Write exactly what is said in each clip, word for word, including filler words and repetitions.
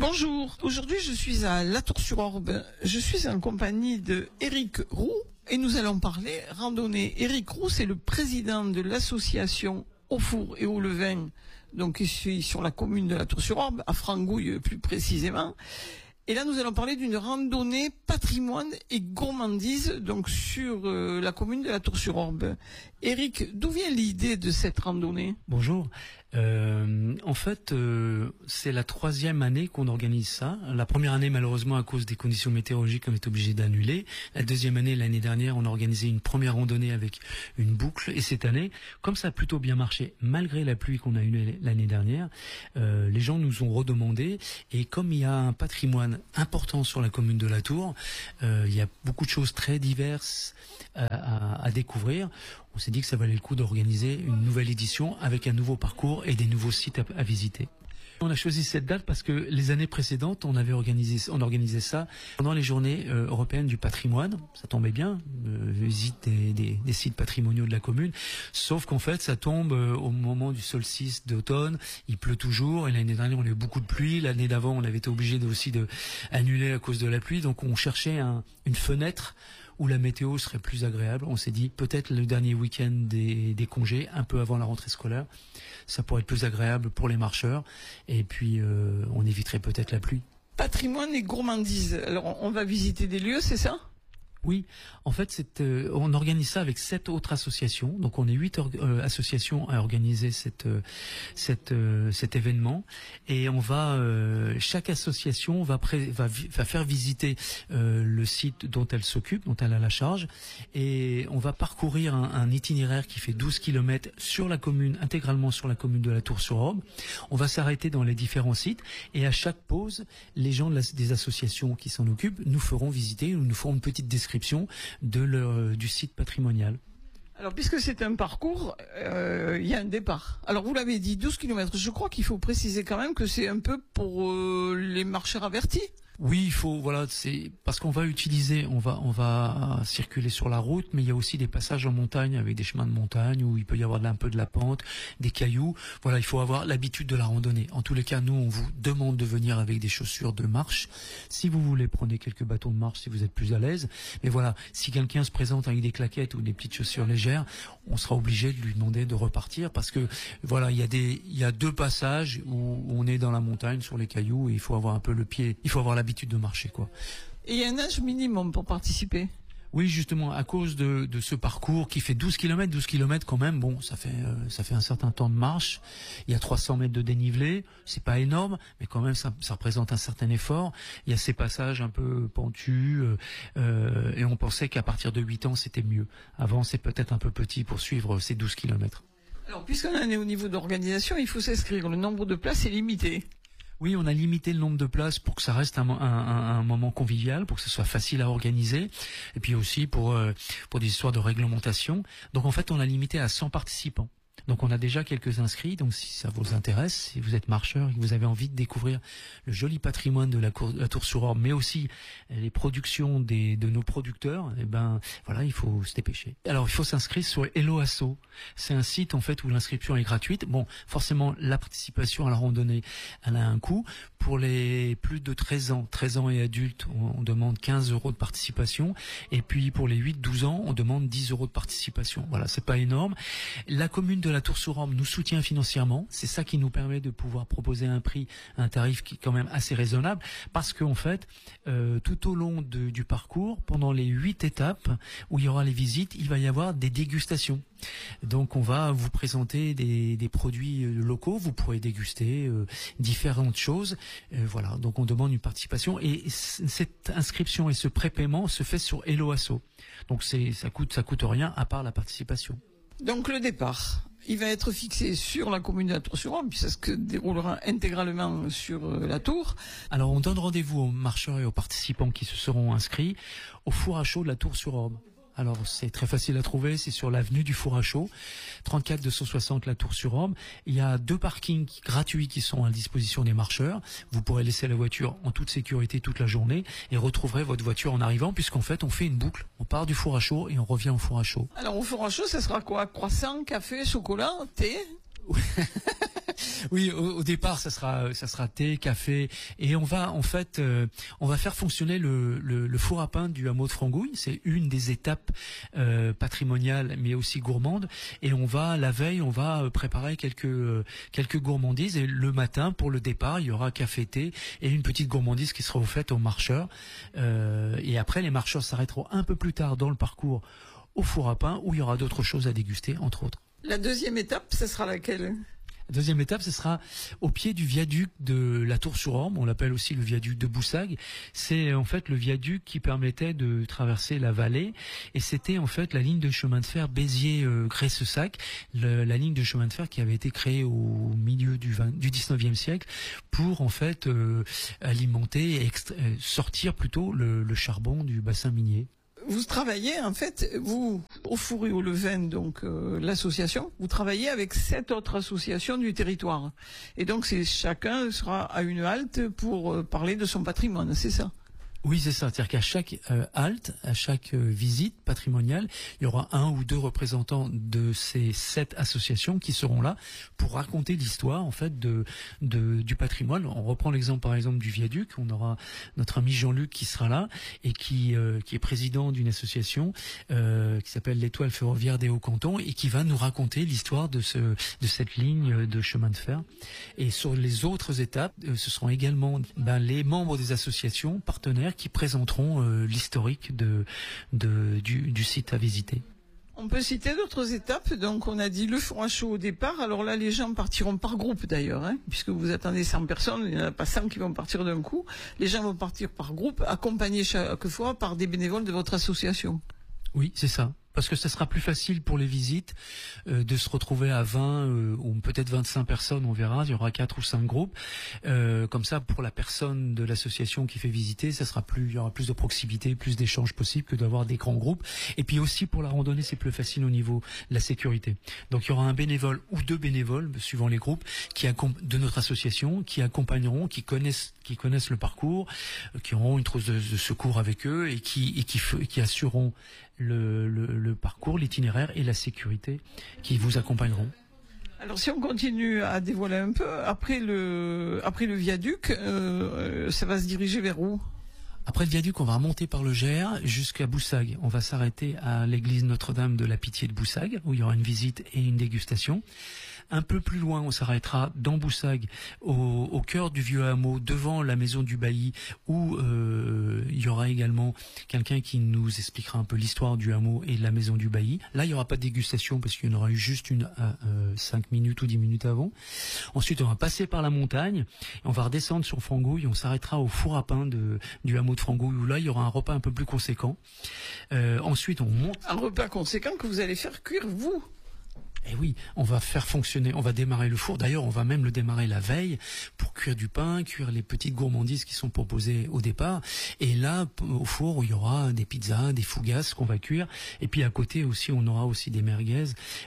Bonjour, aujourd'hui je suis à La Tour-sur-Orbe. Je suis en compagnie de Éric Roux et nous allons parler randonnée. Éric Roux, c'est le président de l'association Au Four et au Levain, donc ici sur la commune de La Tour-sur-Orbe, à Frangouille plus précisément. Et là, nous allons parler d'une randonnée patrimoine et gourmandise, donc sur euh, la commune de La Tour-sur-Orbe. Éric, d'où vient l'idée de cette randonnée? Bonjour. Euh, en fait, euh, c'est la troisième année qu'on organise ça. La première année, malheureusement, à cause des conditions météorologiques, on est obligé d'annuler. La deuxième année, l'année dernière, on a organisé une première randonnée avec une boucle. Et cette année, comme ça a plutôt bien marché, malgré la pluie qu'on a eue l'année dernière, euh, les gens nous ont redemandé. Et comme il y a un patrimoine important sur la commune de La Tour, euh, il y a beaucoup de choses très diverses à, à, à découvrir. On s'est dit que ça valait le coup d'organiser une nouvelle édition avec un nouveau parcours et des nouveaux sites à, à visiter. On a choisi cette date parce que les années précédentes, on avait organisé, on organisait ça pendant les journées euh, européennes du patrimoine. Ça tombait bien, euh, visite des, des, des sites patrimoniaux de la commune. Sauf qu'en fait, ça tombe euh, au moment du solstice d'automne. Il pleut toujours. Et l'année dernière, on a eu beaucoup de pluie. L'année d'avant, on avait été obligé de, aussi de annuler à cause de la pluie. Donc, on cherchait un, une fenêtre où la météo serait plus agréable. On s'est dit peut-être le dernier week-end des, des congés, un peu avant la rentrée scolaire, ça pourrait être plus agréable pour les marcheurs, et puis euh, on éviterait peut-être la pluie. Patrimoine et gourmandise. Alors on va visiter des lieux, c'est ça? Oui, en fait, c'est, euh, on organise ça avec sept autres associations. Donc, on est huit euh, associations à organiser cette, euh, cette, euh, cet événement, et on va, euh, chaque association va, pré, va, va faire visiter euh, le site dont elle s'occupe, dont elle a la charge, et on va parcourir un, un itinéraire qui fait douze kilomètres sur la commune, intégralement sur la commune de La Tour-sur-Orbe. On va s'arrêter dans les différents sites, et à chaque pause, les gens de la, des associations qui s'en occupent nous feront visiter, ou nous feront une petite description de leur, du site patrimonial. Alors, puisque c'est un parcours, euh, il y a un départ. Alors, vous l'avez dit, douze kilomètres. Je crois qu'il faut préciser quand même que c'est un peu pour euh, les marcheurs avertis. Oui, il faut, voilà, c'est parce qu'on va utiliser, on va, on va circuler sur la route, mais il y a aussi des passages en montagne avec des chemins de montagne où il peut y avoir un peu de la pente, des cailloux. Voilà, il faut avoir l'habitude de la randonnée. En tous les cas, nous, on vous demande de venir avec des chaussures de marche. Si vous voulez, prenez quelques bâtons de marche si vous êtes plus à l'aise. Mais voilà, si quelqu'un se présente avec des claquettes ou des petites chaussures légères, on sera obligé de lui demander de repartir parce que, voilà, il y a des, il y a deux passages où on est dans la montagne sur les cailloux et il faut avoir un peu le pied, il faut avoir l'habitude de marcher, quoi. Et il y a un âge minimum pour participer? Oui, justement, à cause de, de ce parcours qui fait douze kilomètres, douze kilomètres quand même, bon, ça fait, euh, ça fait un certain temps de marche. Il y a trois cents mètres de dénivelé, c'est pas énorme, mais quand même, ça, ça représente un certain effort. Il y a ces passages un peu pentus, euh, euh, et on pensait qu'à partir de huit ans, c'était mieux. Avant, c'est peut-être un peu petit pour suivre ces douze kilomètres. Alors, puisqu'on en est au niveau d'organisation, il faut s'inscrire. Le nombre de places est limité. Oui, on a limité le nombre de places pour que ça reste un, un, un, un moment convivial, pour que ce soit facile à organiser, et puis aussi pour euh, pour des histoires de réglementation. Donc en fait, on a limité à cent participants. Donc on a déjà quelques inscrits, donc si ça vous intéresse, si vous êtes marcheur et que vous avez envie de découvrir le joli patrimoine de la, cour, la Tour-sur-Orbe, mais aussi les productions des, de nos producteurs, eh ben voilà, il faut se dépêcher. Alors il faut s'inscrire sur Hello Asso. C'est un site en fait où l'inscription est gratuite. Bon, forcément la participation à la randonnée, elle a un coût. Pour les plus de treize ans, treize ans et adultes, on, on demande quinze euros de participation. Et puis pour les huit douze ans, on demande dix euros de participation. Voilà, c'est pas énorme. La commune de La Tour-sur-Orbe nous soutient financièrement. C'est ça qui nous permet de pouvoir proposer un prix, un tarif qui est quand même assez raisonnable. Parce qu'en fait, euh, tout au long de, du parcours, pendant les huit étapes où il y aura les visites, il va y avoir des dégustations. Donc on va vous présenter des, des produits locaux, vous pourrez déguster euh, différentes choses. Euh, voilà, donc on demande une participation et cette inscription et ce prépaiement se fait sur Hello Asso. Donc c'est ça coûte ça coûte rien à part la participation. Donc le départ, il va être fixé sur la commune de La Tour-sur-Orbe, puis ça se déroulera intégralement sur euh, la Tour. Alors on donne rendez-vous aux marcheurs et aux participants qui se seront inscrits au four à chaud de La Tour-sur-Orbe. Alors c'est très facile à trouver, c'est sur l'avenue du Four à Chaud, trente-quatre deux cent soixante La Tour-sur-Orbe. Il y a deux parkings gratuits qui sont à disposition des marcheurs. Vous pourrez laisser la voiture en toute sécurité toute la journée et retrouverez votre voiture en arrivant, puisqu'en fait on fait une boucle. On part du Four à Chaud et on revient au Four à Chaud. Alors au Four à Chaud, ça sera quoi? Croissant, café, chocolat, thé? Oui, au, au départ, ça sera, ça sera thé, café, et on va en fait, euh, on va faire fonctionner le, le, le four à pain du hameau de Frangouille. C'est une des étapes euh, patrimoniales, mais aussi gourmandes. Et on va la veille, on va préparer quelques euh, quelques gourmandises. Et le matin, pour le départ, il y aura café, thé et une petite gourmandise qui sera offerte aux marcheurs. Euh, et après, les marcheurs s'arrêteront un peu plus tard dans le parcours au four à pain, où il y aura d'autres choses à déguster, entre autres. La deuxième étape, ce sera laquelle ? La deuxième étape, ce sera au pied du viaduc de la Tour-sur-Orme. On l'appelle aussi le viaduc de Boussagues. C'est en fait le viaduc qui permettait de traverser la vallée. Et c'était en fait la ligne de chemin de fer Béziers-Gressessac, la ligne de chemin de fer qui avait été créée au milieu du, vingt, du dix-neuvième siècle pour en fait euh, alimenter et extra- sortir plutôt le, le charbon du bassin minier. Vous travaillez, en fait, vous, au Four et au Levain, donc euh, l'association, vous travaillez avec sept autres associations du territoire. Et donc, c'est chacun sera à une halte pour euh, parler de son patrimoine, c'est ça ? Oui, c'est ça. C'est-à-dire qu'à chaque euh, halte, à chaque euh, visite patrimoniale, il y aura un ou deux représentants de ces sept associations qui seront là pour raconter l'histoire en fait de, de du patrimoine. On reprend l'exemple par exemple du viaduc. On aura notre ami Jean-Luc qui sera là et qui euh, qui est président d'une association euh, qui s'appelle l'Étoile ferroviaire des Hauts-Cantons et qui va nous raconter l'histoire de ce de cette ligne de chemin de fer. Et sur les autres étapes, euh, ce seront également ben, les membres des associations partenaires qui présenteront euh, l'historique de, de, du, du site à visiter. On peut citer d'autres étapes. Donc, on a dit le four à chaud au départ. Alors là, les gens partiront par groupe d'ailleurs, hein, puisque vous attendez cent personnes. Il n'y en a pas cent qui vont partir d'un coup. Les gens vont partir par groupe, accompagnés chaque fois par des bénévoles de votre association. Oui, c'est ça. Parce que ça sera plus facile pour les visites euh, de se retrouver à vingt euh, ou peut-être vingt-cinq personnes, on verra, il y aura quatre ou cinq groupes. Euh, comme ça, pour la personne de l'association qui fait visiter, ça sera plus, il y aura plus de proximité, plus d'échanges possibles que d'avoir des grands groupes. Et puis aussi pour la randonnée, c'est plus facile au niveau de la sécurité. Donc il y aura un bénévole ou deux bénévoles, suivant les groupes, qui de notre association, qui accompagneront, qui connaissent, qui connaissent le parcours, euh, qui auront une trousse de, de secours avec eux et qui, et qui, qui assureront Le, le, le parcours, l'itinéraire et la sécurité qui vous accompagneront. Alors si on continue à dévoiler un peu, après le, après le viaduc, euh, ça va se diriger vers où ? Après le viaduc, on va remonter par le Gers jusqu'à Boussagues. On va s'arrêter à l'église Notre-Dame de la Pitié de Boussagues, où il y aura une visite et une dégustation. Un peu plus loin, on s'arrêtera dans Boussagues, au, au cœur du vieux hameau, devant la maison du bailli, où euh, il y aura également quelqu'un qui nous expliquera un peu l'histoire du hameau et de la maison du bailli. Là, il n'y aura pas de dégustation parce qu'il y en aura eu juste une à euh, cinq minutes ou dix minutes avant. Ensuite, on va passer par la montagne, et on va redescendre sur Frangouille, on s'arrêtera au four à pain de, du hameau de Frangouille, où là, il y aura un repas un peu plus conséquent. Euh, ensuite, on monte. Un repas conséquent que vous allez faire cuire, vous ? Eh oui, on va faire fonctionner, on va démarrer le four. D'ailleurs, on va même le démarrer la veille pour cuire du pain, cuire les petites gourmandises qui sont proposées au départ. Et là, au four, où il y aura des pizzas, des fougasses qu'on va cuire. Et puis à côté aussi, on aura aussi des merguez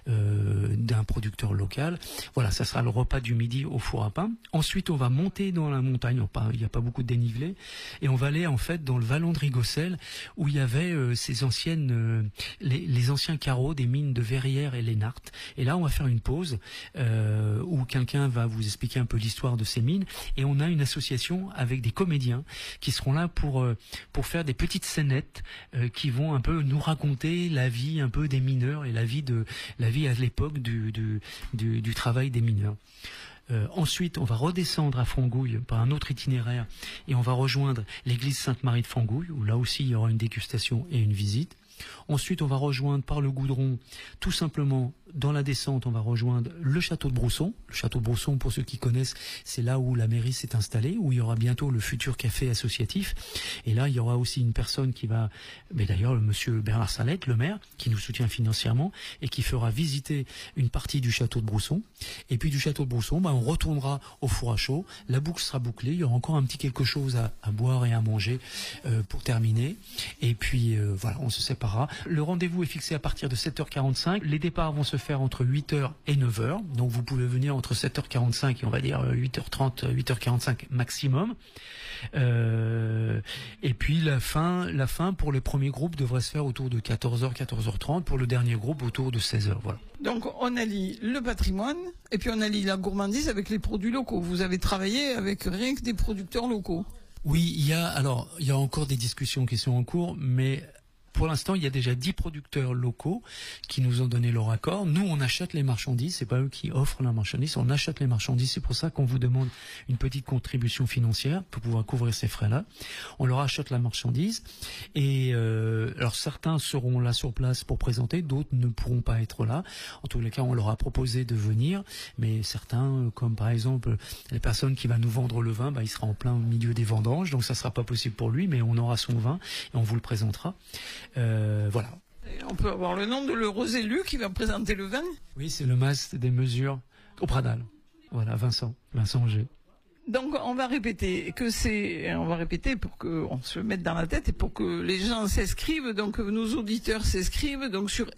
euh, d'un producteur local. Voilà, ça sera le repas du midi au four à pain. Ensuite, on va monter dans la montagne. Il n'y a pas beaucoup de dénivelé. Et on va aller en fait dans le vallon de Rigossel, où il y avait euh, ces anciennes, euh, les, les anciens carreaux des mines de Verrières et Lénart. Et là, on va faire une pause euh, où quelqu'un va vous expliquer un peu l'histoire de ces mines. Et on a une association avec des comédiens qui seront là pour euh, pour faire des petites scénettes euh, qui vont un peu nous raconter la vie un peu des mineurs et la vie de la vie à l'époque du du, du, du travail des mineurs. Euh, ensuite, on va redescendre à Frangouille par un autre itinéraire et on va rejoindre l'église Sainte-Marie de Frangouille où là aussi il y aura une dégustation et une visite. Ensuite, on va rejoindre par le Goudron, tout simplement, dans la descente, on va rejoindre le château de Brousson. Le château de Brousson, pour ceux qui connaissent, c'est là où la mairie s'est installée, où il y aura bientôt le futur café associatif. Et là, il y aura aussi une personne qui va, mais d'ailleurs, le monsieur Bernard Salette, le maire, qui nous soutient financièrement et qui fera visiter une partie du château de Brousson. Et puis du château de Brousson, bah, on retournera au four à chaud. La boucle sera bouclée. Il y aura encore un petit quelque chose à, à boire et à manger euh, pour terminer. Et puis, euh, voilà, on se séparera. Le rendez-vous est fixé à partir de sept heures quarante-cinq. Les départs vont se faire faire entre huit heures et neuf heures. Donc vous pouvez venir entre sept heures quarante-cinq et on va dire huit heures trente, huit heures quarante-cinq maximum. Euh, et puis la fin, la fin pour les premiers groupes devrait se faire autour de quatorze heures, quatorze heures trente. Pour le dernier groupe autour de seize heures. Voilà. Donc on allie le patrimoine et puis on allie la gourmandise avec les produits locaux. Vous avez travaillé avec rien que des producteurs locaux. Oui, il y a alors il y a encore des discussions qui sont en cours, mais pour l'instant, il y a déjà dix producteurs locaux qui nous ont donné leur accord. Nous, on achète les marchandises, c'est pas eux qui offrent la marchandise, on achète les marchandises. C'est pour ça qu'on vous demande une petite contribution financière pour pouvoir couvrir ces frais-là. On leur achète la marchandise et euh, alors certains seront là sur place pour présenter, d'autres ne pourront pas être là. En tous les cas, on leur a proposé de venir, mais certains, comme par exemple les personnes qui vont nous vendre le vin, bah, il sera en plein milieu des vendanges, donc ça sera pas possible pour lui, mais on aura son vin et on vous le présentera. Euh, voilà. Et on peut avoir le nom de l'heureux élu qui va présenter le vin? Oui, c'est le masque des mesures au Pradal. Voilà, Vincent, Vincent G. Donc on va répéter que c'est, on va répéter pour qu'on se mette dans la tête et pour que les gens s'inscrivent, donc que nos auditeurs s'inscrivent donc sur